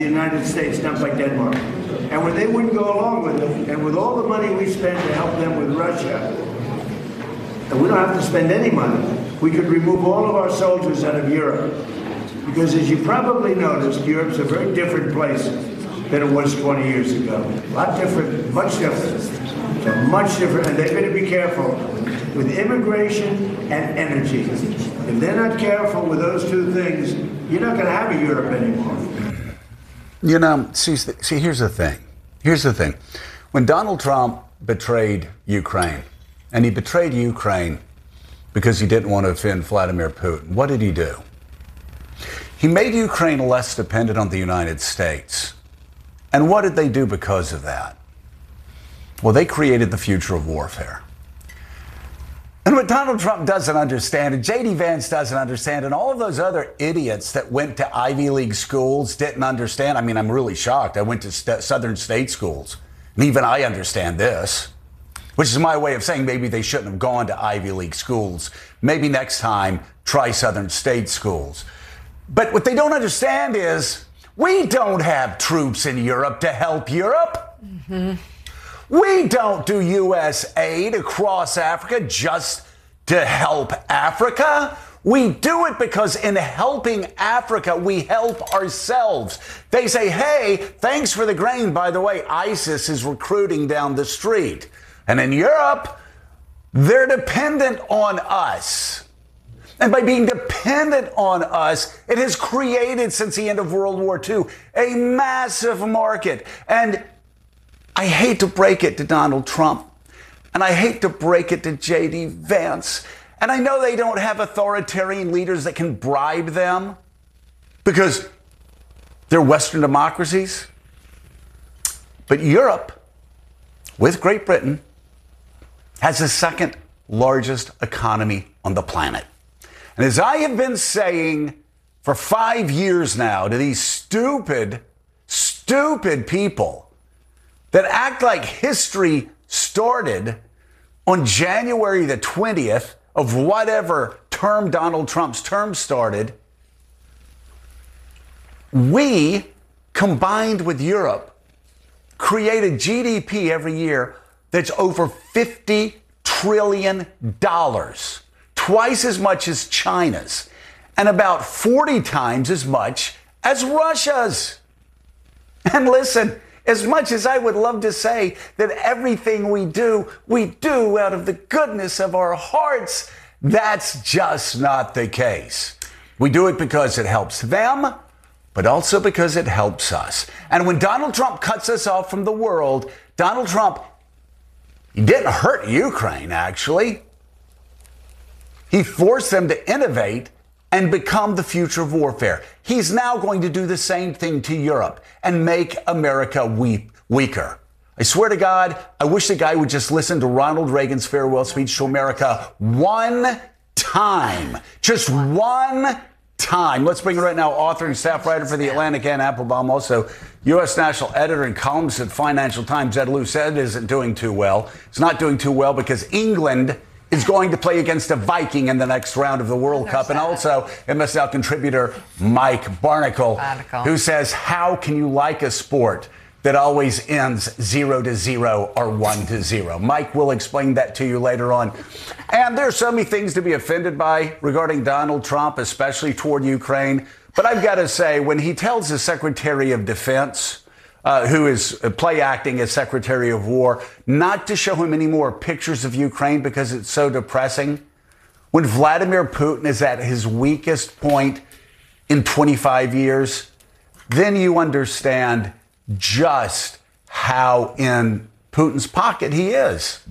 the United States, not by Denmark. And when they wouldn't go along with it, and with all the money we spend to help them with Russia, and we don't have to spend any money, we could remove all of our soldiers out of Europe. Because as you probably noticed, Europe's a very different place than it was 20 years ago. A lot different, much different. So much different, and they've got to be careful with immigration and energy. If they're not careful with those two things, you're not going to have a Europe anymore. You know, see, here's the thing. Here's the thing. When Donald Trump betrayed Ukraine, and he betrayed Ukraine because he didn't want to offend Vladimir Putin, what did he do? He made Ukraine less dependent on the United States. And what did they do because of that? Well, they created the future of warfare. And what Donald Trump doesn't understand, and J.D. Vance doesn't understand, and all of those other idiots that went to Ivy League schools didn't understand. I mean, I'm really shocked. I went to Southern State schools, and even I understand this, which is my way of saying maybe they shouldn't have gone to Ivy League schools. Maybe next time, try Southern State schools. But what they don't understand is we don't have troops in Europe to help Europe. Mm-hmm. We don't do U.S. aid across Africa just to help Africa. We do it because in helping Africa, we help ourselves. They say, hey, thanks for the grain. By the way, ISIS is recruiting down the street. And in Europe, they're dependent on us. And by being dependent on us, it has created, since the end of World War II, a massive market. And I hate to break it to Donald Trump, and I hate to break it to J.D. Vance. And I know they don't have authoritarian leaders that can bribe them because they're Western democracies. But Europe, with Great Britain, has the second largest economy on the planet. And as I have been saying for 5 years now to these stupid people that act like history started on January the 20th of whatever term Donald Trump's term started, we, combined with Europe, create a GDP every year that's over $50 trillion, twice as much as China's, and about 40 times as much as Russia's. And listen, as much as I would love to say that everything we do out of the goodness of our hearts, that's just not the case. We do it because it helps them, but also because it helps us. And when Donald Trump cuts us off from the world, Donald Trump, he didn't hurt Ukraine, actually. He forced them to innovate and become the future of warfare. He's now going to do the same thing to Europe and make America weaker. I swear to God, I wish the guy would just listen to Ronald Reagan's farewell speech to America one time. Just one time. Let's bring it right now. Author and staff writer for The Atlantic, Ann Applebaum, also U.S. national editor and columnist at Financial Times. Ed Luce isn't doing too well. It's not doing too well because England is going to play against a Viking in the next round of the World Cup. And also MSL contributor Mike Barnicle, who says, how can you like a sport that always ends 0-0 or 1-0? Mike will explain that to you later on. And there's so many things to be offended by regarding Donald Trump, especially toward Ukraine. But I've got to say, when he tells the Secretary of Defense, who is play acting as Secretary of War, not to show him any more pictures of Ukraine because it's so depressing. When Vladimir Putin is at his weakest point in 25 years, then you understand just how in Putin's pocket he is.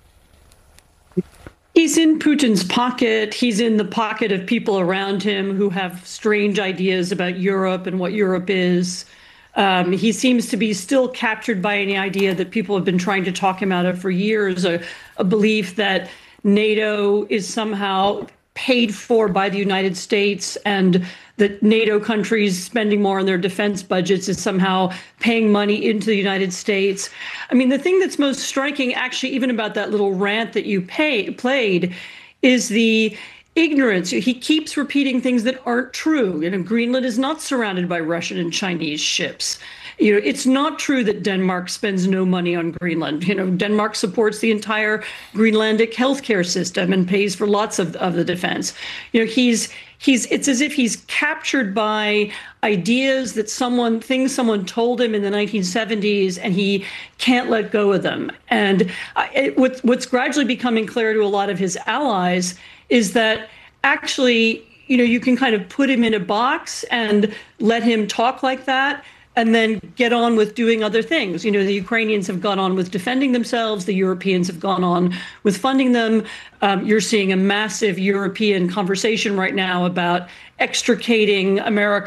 He's in Putin's pocket. He's in the pocket of people around him who have strange ideas about Europe and what Europe is. He seems to be still captured by any idea that people have been trying to talk him out of for years, a belief that NATO is somehow paid for by the United States and that NATO countries spending more on their defense budgets is somehow paying money into the United States. I mean, the thing that's most striking, actually, even about that little rant that you played, is the ignorance. He keeps repeating things that aren't true. Greenland is not surrounded by Russian and Chinese ships. It's not true that Denmark spends no money on Greenland. Denmark supports the entire Greenlandic healthcare system and pays for lots of the defense. It's as if he's captured by ideas that things someone told him in the 1970s, and he can't let go of them. And what's gradually becoming clear to a lot of his allies is that actually, you can kind of put him in a box and let him talk like that, and then get on with doing other things. The Ukrainians have gone on with defending themselves. The Europeans have gone on with funding them. You're seeing a massive European conversation right now about extricating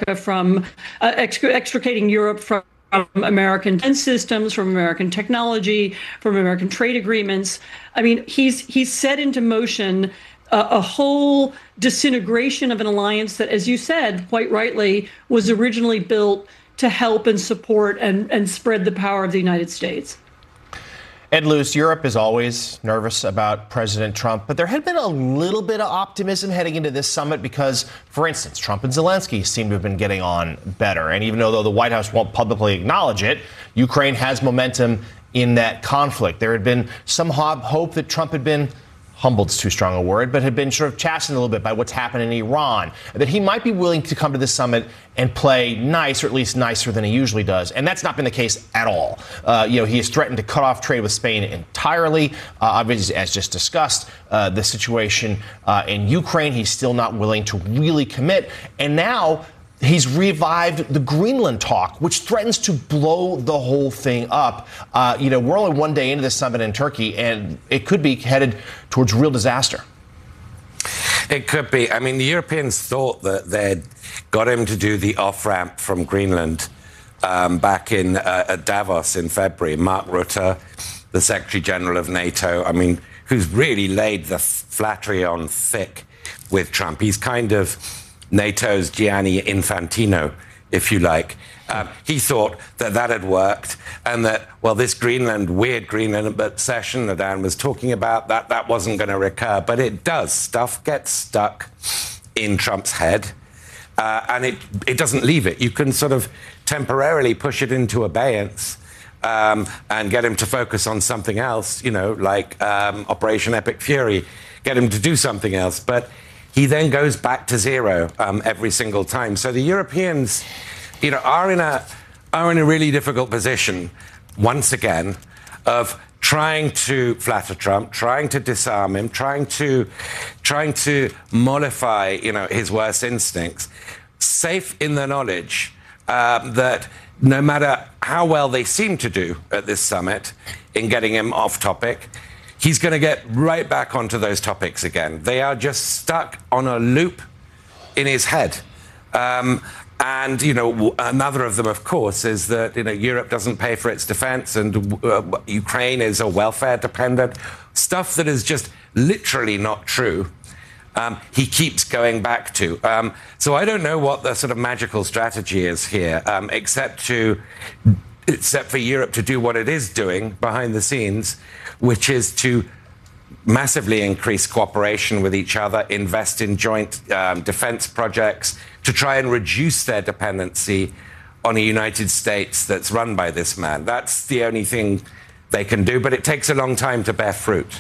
Europe from American defense systems, from American technology, from American trade agreements. I mean, he's set into motion a whole disintegration of an alliance that, as you said, quite rightly, was originally built to help and support and spread the power of the United States. Ed Luce, Europe is always nervous about President Trump, but there had been a little bit of optimism heading into this summit because, for instance, Trump and Zelensky seem to have been getting on better. And even though the White House won't publicly acknowledge it, Ukraine has momentum in that conflict. There had been some hope that Trump had been humbled's too strong a word, but had been sort of chastened a little bit by what's happened in Iran, that he might be willing to come to this summit and play nice, or at least nicer than he usually does. And that's not been the case at all. He has threatened to cut off trade with Spain entirely. Obviously, as just discussed, the situation in Ukraine, he's still not willing to really commit. And now he's revived the Greenland talk, which threatens to blow the whole thing up. We're only one day into this summit in Turkey, and it could be headed towards real disaster. It could be. I mean, the Europeans thought that they'd got him to do the off-ramp from Greenland back at Davos in February. Mark Rutte, the Secretary General of NATO, who's really laid the flattery on thick with Trump. He's kind of NATO's Gianni Infantino, if you like. He thought that had worked, and that, this weird Greenland obsession that Anne was talking about, that wasn't going to recur. But it does. Stuff gets stuck in Trump's head, and it doesn't leave it. You can sort of temporarily push it into abeyance and get him to focus on something else, like Operation Epic Fury, get him to do something else. But he then goes back to zero every single time. So the Europeans, are in a really difficult position once again of trying to flatter Trump, trying to disarm him, trying to mollify, his worst instincts, safe in the knowledge that no matter how well they seem to do at this summit in getting him off topic, he's going to get right back onto those topics again. They are just stuck on a loop in his head. And, another of them, of course, is that, Europe doesn't pay for its defense, and Ukraine is a welfare dependent. Stuff that is just literally not true. He keeps going back to. So I don't know what the sort of magical strategy is here, except for Europe to do what it is doing behind the scenes, which is to massively increase cooperation with each other, invest in joint defense projects, to try and reduce their dependency on a United States that's run by this man. That's the only thing they can do, but it takes a long time to bear fruit.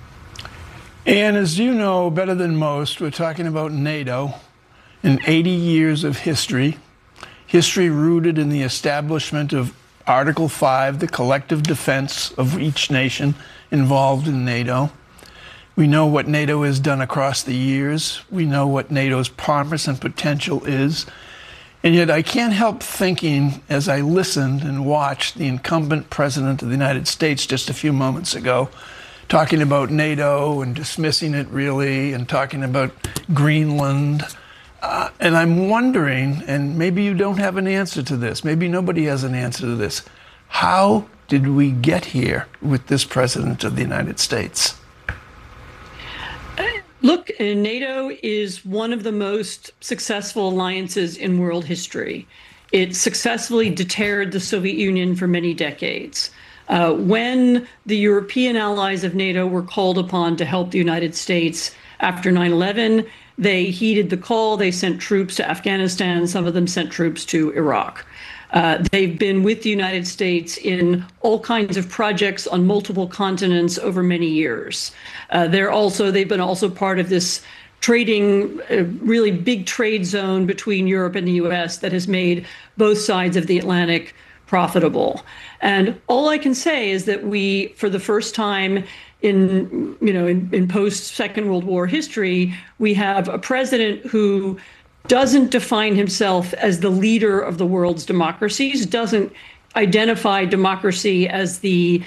And as you know better than most, we're talking about NATO and 80 years of history rooted in the establishment of Article 5, the collective defense of each nation involved in NATO. We know what NATO has done across the years. We know what NATO's promise and potential is. And yet I can't help thinking, as I listened and watched the incumbent president of the United States just a few moments ago, talking about NATO and dismissing it really, and talking about Greenland. And I'm wondering, and maybe you don't have an answer to this, maybe nobody has an answer to this, how did we get here with this president of the United States? Look, NATO is one of the most successful alliances in world history. It successfully deterred the Soviet Union for many decades. When the European allies of NATO were called upon to help the United States after 9/11. They heeded the call. They sent troops to Afghanistan. Some of them sent troops to Iraq. They've been with the United States in all kinds of projects on multiple continents over many years. They've been also part of this trading, really big trade zone between Europe and the US that has made both sides of the Atlantic profitable. And all I can say is that we, for the first time in post Second World War history, we have a president who doesn't define himself as the leader of the world's democracies, doesn't identify democracy as a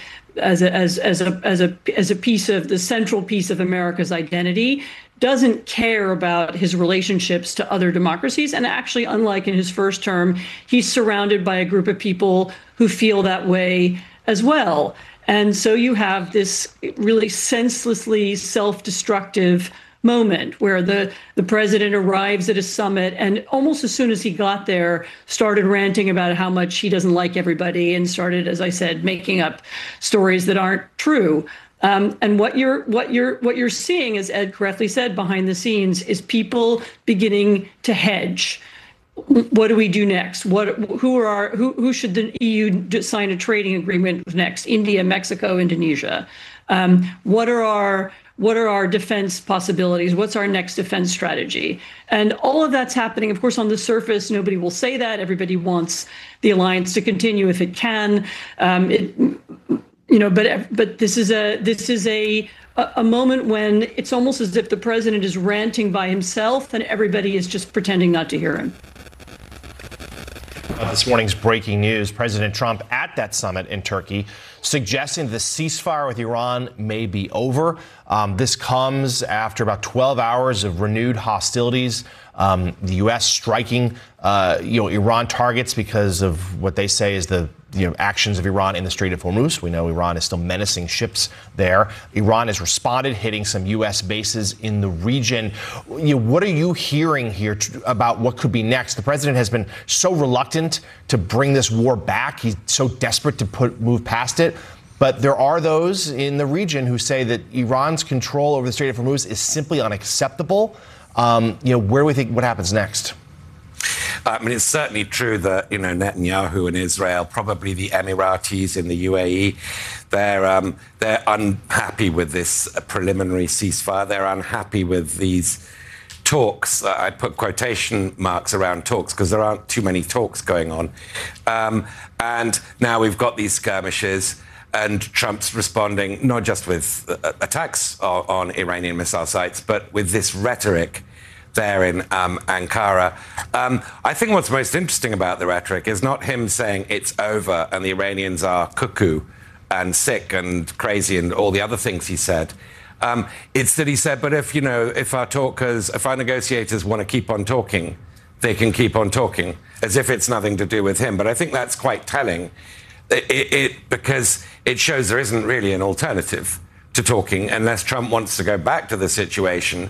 piece of the central piece of America's identity, doesn't care about his relationships to other democracies. And actually, unlike in his first term, he's surrounded by a group of people who feel that way as well. And so you have this really senselessly self-destructive moment where the president arrives at a summit and almost as soon as he got there started ranting about how much he doesn't like everybody and started, as I said, making up stories that aren't true. And what you're seeing, as Ed correctly said, behind the scenes is people beginning to hedge. What do we do next? Who should the EU sign a trading agreement with next? India, Mexico, Indonesia. What are our defense possibilities? What's our next defense strategy? And all of that's happening. Of course, on the surface, nobody will say that. Everybody wants the alliance to continue if it can. But this is a moment when it's almost as if the president is ranting by himself and everybody is just pretending not to hear him. This morning's breaking news, President Trump at that summit in Turkey suggesting the ceasefire with Iran may be over. This comes after about 12 hours of renewed hostilities. The U.S. striking, Iran targets because of what they say is the actions of Iran in the Strait of Hormuz. We know Iran is still menacing ships there. Iran has responded, hitting some U.S. bases in the region. What are you hearing here about what could be next? The president has been so reluctant to bring this war back. He's so desperate to move past it. But there are those in the region who say that Iran's control over the Strait of Hormuz is simply unacceptable. Where do we think what happens next? I mean, it's certainly true that, Netanyahu and Israel, probably the Emiratis in the UAE, they're unhappy with this preliminary ceasefire. They're unhappy with these talks. I put quotation marks around talks because there aren't too many talks going on. And now we've got these skirmishes. And Trump's responding not just with attacks on Iranian missile sites, but with this rhetoric there in Ankara. I think what's most interesting about the rhetoric is not him saying it's over and the Iranians are cuckoo and sick and crazy and all the other things he said. It's that he said, but if our negotiators want to keep on talking, they can keep on talking, as if it's nothing to do with him. But I think that's quite telling. Because it shows there isn't really an alternative to talking unless Trump wants to go back to the situation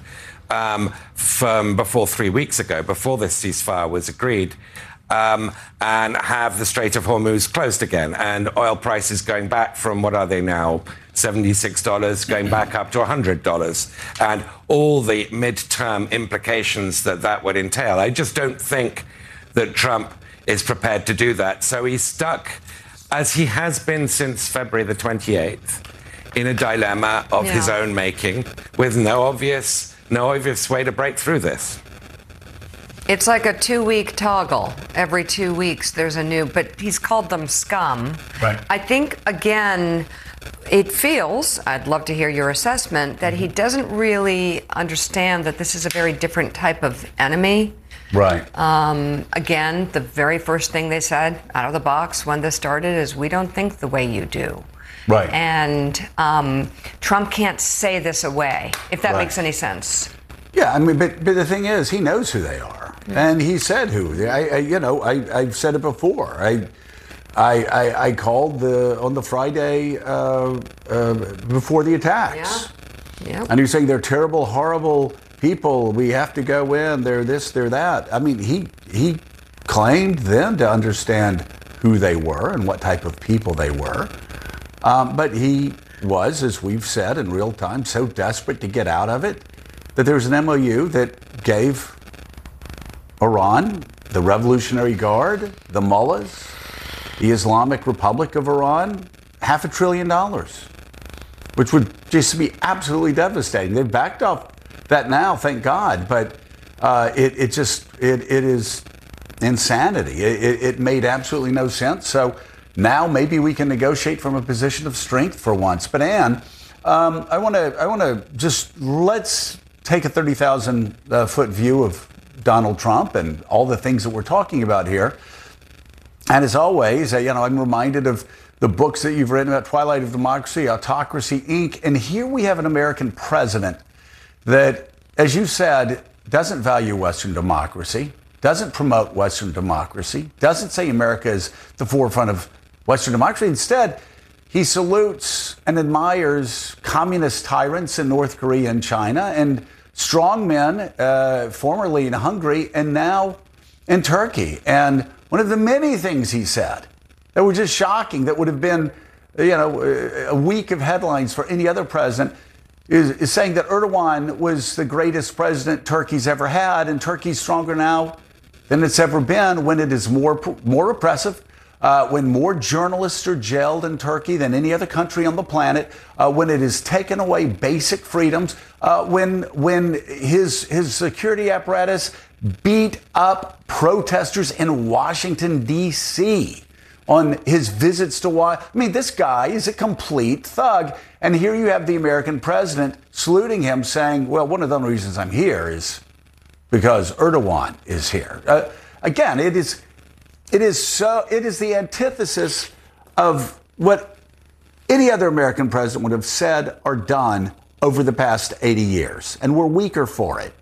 from before 3 weeks ago, before this ceasefire was agreed, and have the Strait of Hormuz closed again and oil prices going back from, what are they now, $76, going back up to $100, and all the midterm implications that would entail. I just don't think that Trump is prepared to do that. So he's stuck, as he has been since February the 28th, in a dilemma of his own making, with no obvious way to break through this. It's like a 2-week toggle. Every 2 weeks there's a new, but he's called them scum. Right. I think, again, it feels, I'd love to hear your assessment, that he doesn't really understand that this is a very different type of enemy. Right. Again, the very first thing they said out of the box when this started is, we don't think the way you do. Right. And Trump can't say this away, if that makes any sense. Yeah, I mean, but the thing is, he knows who they are, and he said who. I've said it before. I called on the Friday before the attacks. Yeah. And he was saying they're terrible, horrible people. We have to go in. They're this, they're that. I mean, he claimed then to understand who they were and what type of people they were. But he was, as we've said in real time, so desperate to get out of it that there was an MOU that gave Iran, the Revolutionary Guard, the mullahs, the Islamic Republic of Iran, $500 billion, which would just be absolutely devastating. They've backed off that now, thank God, but it is insanity. It made absolutely no sense. So now maybe we can negotiate from a position of strength for once. But Ann, I want to just let's take a 30,000 foot view of Donald Trump and all the things that we're talking about here. And as always, I'm reminded of the books that you've written about Twilight of Democracy, Autocracy, Inc. And here we have an American president that, as you said, doesn't value Western democracy, doesn't promote Western democracy, doesn't say America is the forefront of Western democracy. Instead, he salutes and admires communist tyrants in North Korea and China and strong men, formerly in Hungary and now in Turkey. And one of the many things he said that were just shocking, that would have been, a week of headlines for any other president, is saying that Erdogan was the greatest president Turkey's ever had, and Turkey's stronger now than it's ever been, when it is more oppressive, when more journalists are jailed in Turkey than any other country on the planet, when it has taken away basic freedoms, when his security apparatus beat up protesters in Washington, D.C. on his visits to Washington. I mean, this guy is a complete thug. And here you have the American president saluting him, saying, well, one of the reasons I'm here is because Erdogan is here. Again, it is the antithesis of what any other American president would have said or done over the past 80 years. And we're weaker for it.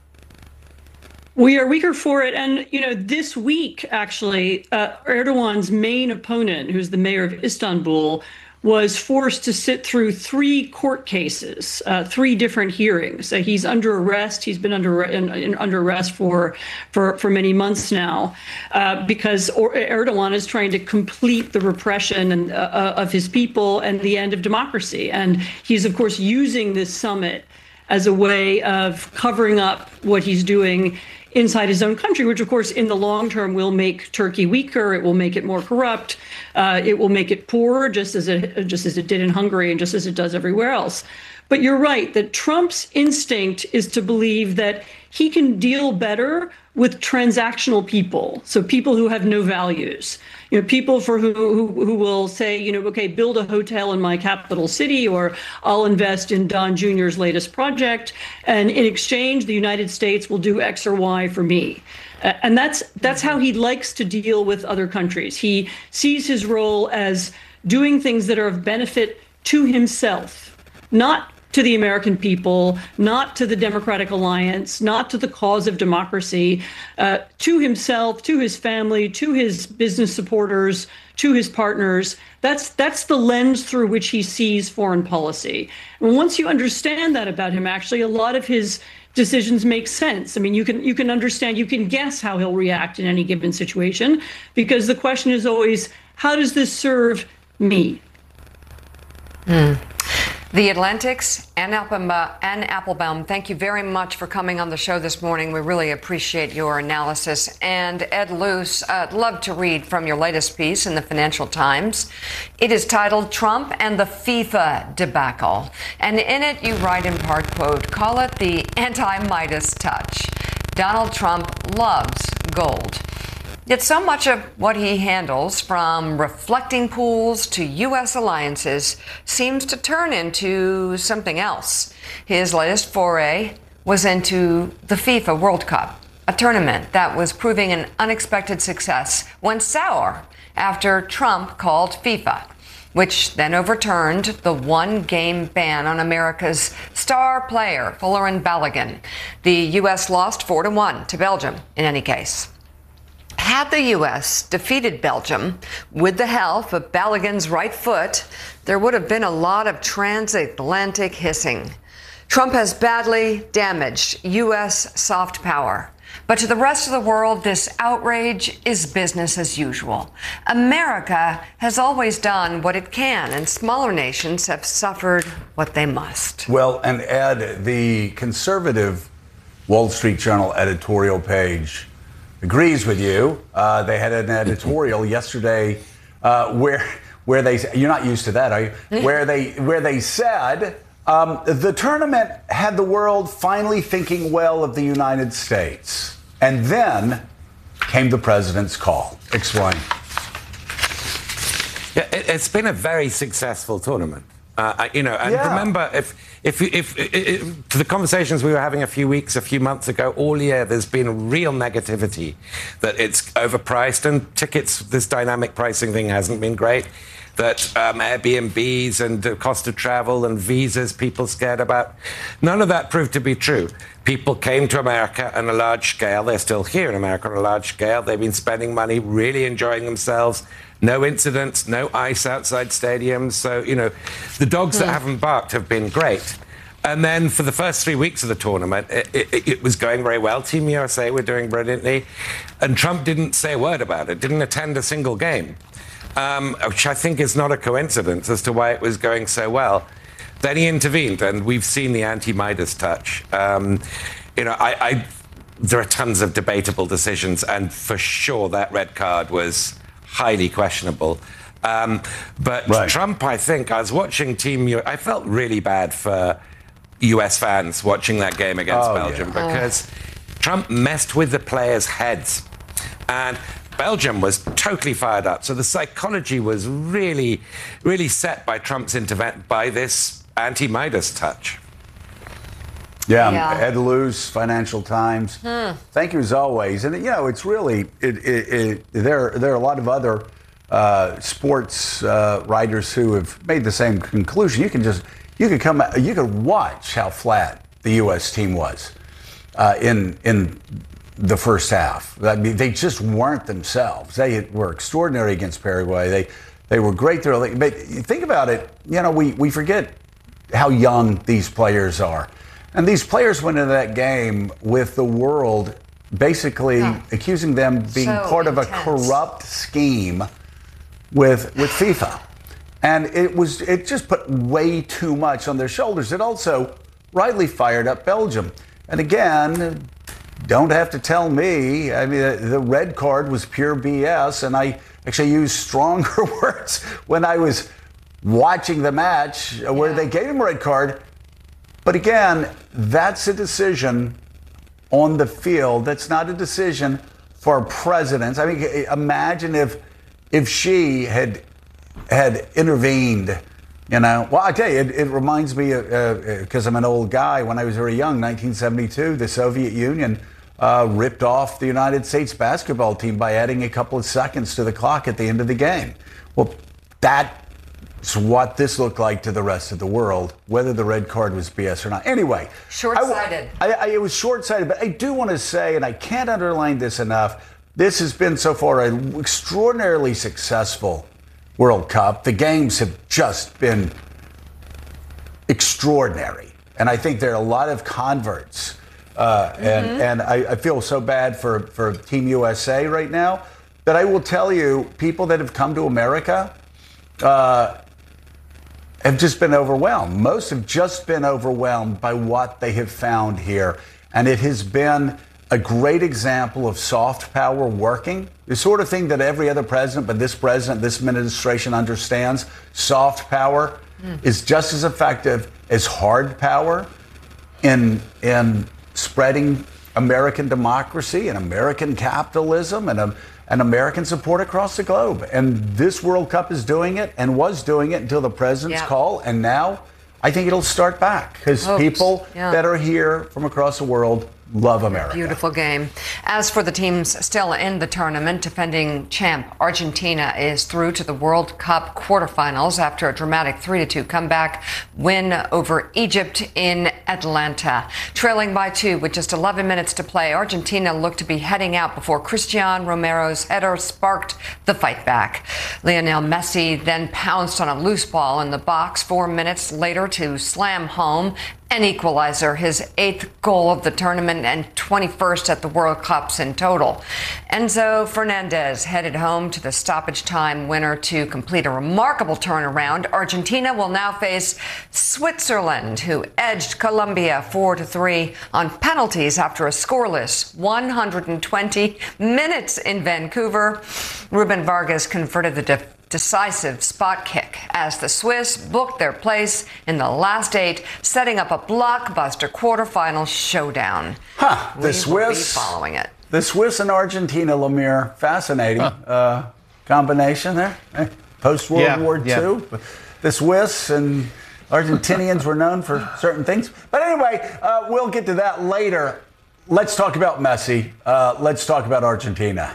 We are weaker for it. And, this week, actually, Erdogan's main opponent, who's the mayor of Istanbul, was forced to sit through 3 court cases, 3 different hearings. He's under arrest. He's been under arrest for many months now, because Erdogan is trying to complete the repression of his people and the end of democracy. And he's, of course, using this summit as a way of covering up what he's doing inside his own country, which, of course, in the long term will make Turkey weaker. It will make it more corrupt. It will make it poorer, just as it did in Hungary and just as it does everywhere else. But you're right that Trump's instinct is to believe that he can deal better with transactional people, so people who have no values. People who will say, okay, build a hotel in my capital city, or I'll invest in Don Jr.'s latest project, and in exchange, the United States will do X or Y for me. And that's how he likes to deal with other countries. He sees his role as doing things that are of benefit to himself, not to the American people, not to the Democratic Alliance, not to the cause of democracy, to himself, to his family, to his business supporters, to his partners. That's the lens through which he sees foreign policy. And once you understand that about him, actually, a lot of his decisions make sense. I mean, you can understand, you can guess how he'll react in any given situation, because the question is always, how does this serve me? The Atlantic's Ann Applebaum, thank you very much for coming on the show this morning. We really appreciate your analysis. And Ed Luce, I'd love to read from your latest piece in the Financial Times. It is titled Trump and the FIFA Debacle. And in it, you write in part, quote, call it the anti-Midas touch. Donald Trump loves gold. Yet so much of what he handles, from reflecting pools to U.S. alliances, seems to turn into something else. His latest foray was into the FIFA World Cup, a tournament that was proving an unexpected success, went sour after Trump called FIFA, which then overturned the one-game ban on America's star player, Folarin Balogun. The U.S. lost 4-1 to Belgium in any case. Had the U.S. defeated Belgium with the help of Balogun's right foot, there would have been a lot of transatlantic hissing. Trump has badly damaged U.S. soft power. But to the rest of the world, this outrage is business as usual. America has always done what it can, and smaller nations have suffered what they must. Well, and Ed, the conservative Wall Street Journal editorial page agrees with you. They had an editorial yesterday where they, you're not used to that, are you? Where they said the tournament had the world finally thinking well of the United States. And then came the president's call. Explain. Yeah, it's been a very successful tournament. Remember, if to the conversations we were having a few months ago, all year there's been real negativity that it's overpriced and tickets, this dynamic pricing thing hasn't been great. That Airbnbs and the cost of travel and visas people scared about. None of that proved to be true. People came to America on a large scale. They're still here in America on a large scale. They've been spending money, really enjoying themselves. No incidents, no ice outside stadiums. So, the dogs that haven't barked have been great. And then for the first 3 weeks of the tournament, it was going very well. Team USA were doing brilliantly. And Trump didn't say a word about it, didn't attend a single game. Which I think is not a coincidence as to why it was going so well. Then he intervened, and we've seen the anti-Midas touch. There are tons of debatable decisions, and for sure that red card was highly questionable. But right. Trump, I think, I was watching I felt really bad for US fans watching that game against Belgium because Trump messed with the players' heads. And Belgium was totally fired up. So the psychology was really, really set by Trump's intervention, by this anti-Midas touch. Yeah. Ed Luce, Financial Times. Thank you as always. And, it's really, there are a lot of other sports writers who have made the same conclusion. You could watch how flat the U.S. team was in the first half. I mean, they just weren't themselves. They were extraordinary against Paraguay. They were great there. But think about it. We forget how young these players are. And these players went into that game with the world basically accusing them being part of a corrupt scheme with FIFA. And it just put way too much on their shoulders. It also rightly fired up Belgium. And again, don't have to tell me. I mean, the red card was pure BS, and I actually used stronger words when I was watching the match where they gave him a red card. But again, that's a decision on the field. That's not a decision for presidents. I mean, imagine if she had intervened. Well, I tell you, it reminds me, because I'm an old guy, when I was very young, 1972, the Soviet Union ripped off the United States basketball team by adding a couple of seconds to the clock at the end of the game. Well, that's what this looked like to the rest of the world, whether the red card was BS or not. Anyway. Short-sighted. It was short-sighted, but I do want to say, and I can't underline this enough, this has been so far an extraordinarily successful World Cup. The games have just been extraordinary. And I think there are a lot of converts. And I feel so bad for Team USA right now. But I will tell you, people that have come to America have just been overwhelmed. Most have just been overwhelmed by what they have found here. And it has been a great example of soft power working. The sort of thing that every other president, but this president, this administration understands. Soft power is just as effective as hard power in spreading American democracy and American capitalism and American support across the globe. And this World Cup is doing it and was doing it until the president's call. And now I think it'll start back because people that are here from across the world love America. Beautiful game. As for the teams still in the tournament, defending champ Argentina is through to the World Cup quarterfinals after a dramatic 3-2 comeback win over Egypt in Atlanta. Trailing by 2 with just 11 minutes to play, Argentina looked to be heading out before Cristian Romero's header sparked the fight back. Lionel Messi then pounced on a loose ball in the box 4 minutes later to slam home An equalizer, his 8th goal of the tournament and 21st at the World Cups in total. Enzo Fernandez headed home to the stoppage time winner to complete a remarkable turnaround. Argentina will now face Switzerland, who edged Colombia 4-3 on penalties after a scoreless 120 minutes in Vancouver. Ruben Vargas converted the decisive spot kick as the Swiss booked their place in the last 8, setting up a blockbuster quarterfinal showdown. The Swiss will be following it. The Swiss and Argentina, Lemire, fascinating combination there. Post World War II, the Swiss and Argentinians were known for certain things. But anyway, we'll get to that later. Let's talk about Messi. Let's talk about Argentina.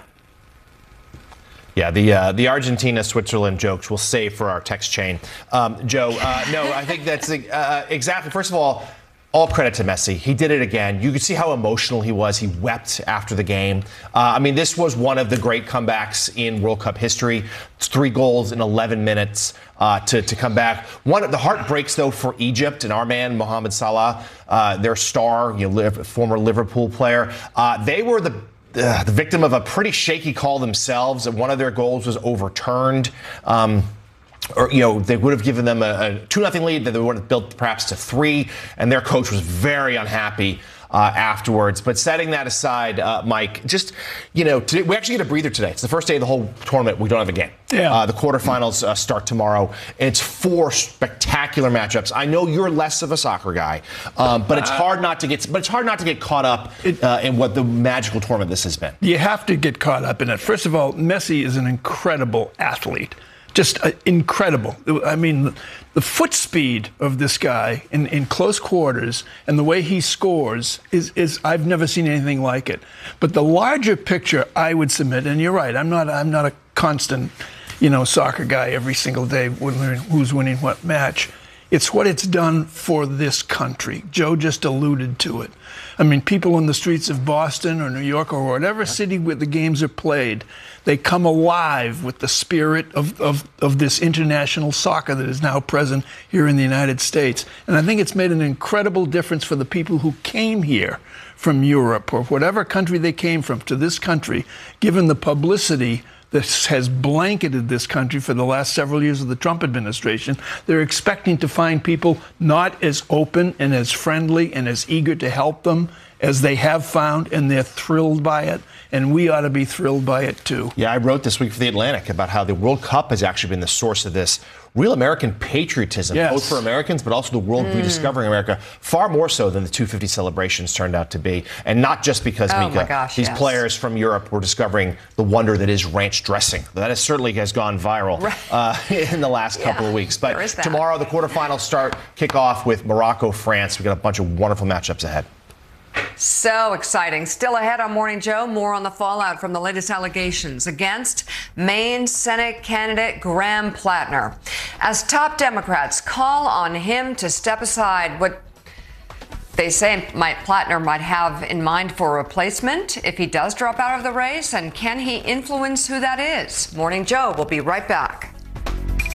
Yeah, the Argentina-Switzerland jokes we'll save for our text chain. Joe, no, I think that's exactly. First of all credit to Messi. He did it again. You could see how emotional he was. He wept after the game. I mean, this was one of the great comebacks in World Cup history. It's 3 goals in 11 minutes to come back. The heart breaks, though, for Egypt and our man, Mohamed Salah, their star, former Liverpool player. They were the victim of a pretty shaky call themselves, and one of their goals was overturned. They would have given them a 2-0 lead that they would have built perhaps to 3, and their coach was very unhappy afterwards. But setting that aside, Mike, today, we actually get a breather today. It's the first day of the whole tournament. We don't have a game. Yeah. The quarterfinals start tomorrow. It's 4 spectacular matchups. I know you're less of a soccer guy, but it's hard not to get caught up in what the magical tournament this has been. You have to get caught up in it. First of all, Messi is an incredible athlete. Just incredible. I mean, the foot speed of this guy in close quarters and the way he scores is I've never seen anything like it. But the larger picture I would submit, and you're right, I'm not a constant, soccer guy every single day who's winning what match. It's what it's done for this country. Joe just alluded to it. I mean, people in the streets of Boston or New York or whatever city where the games are played, they come alive with the spirit of this international soccer that is now present here in the United States. And I think it's made an incredible difference for the people who came here from Europe or whatever country they came from to this country, given the publicity that has blanketed this country for the last several years of the Trump administration. They're expecting to find people not as open and as friendly and as eager to help them as they have found, and they're thrilled by it, and we ought to be thrilled by it too. Yeah, I wrote this week for The Atlantic about how the World Cup has actually been the source of this real American patriotism, both for Americans, but also the world rediscovering America, far more so than the 250 celebrations turned out to be. And not just because, these players from Europe were discovering the wonder that is ranch dressing. That certainly has gone viral in the last couple of weeks. But tomorrow, the quarterfinals kick off with Morocco, France. We've got a bunch of wonderful matchups ahead. So exciting. Still ahead on Morning Joe, more on the fallout from the latest allegations against Maine Senate candidate Graham Plattner, as top Democrats call on him to step aside what they say Plattner might have in mind for a replacement if he does drop out of the race. And can he influence who that is? Morning Joe will be right back.